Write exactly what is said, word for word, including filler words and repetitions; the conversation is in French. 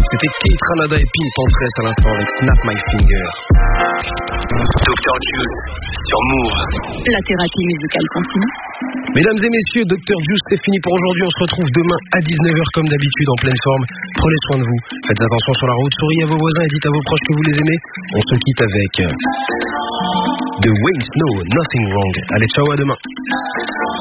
C'était Kate Ranada et Pink Panthers à l'instant avec Snap My Finger. docteur Juice sur Move. La thérapie musicale continue. Mesdames et messieurs, docteur Juice, c'est fini pour aujourd'hui. On se retrouve demain à dix-neuf heures comme d'habitude en pleine forme. Prenez soin de vous. Faites attention sur la route. Souriez à vos voisins et dites à vos proches que vous les aimez. On se quitte avec The Wayne Snow, Nothing Wrong. Allez, ciao, à demain.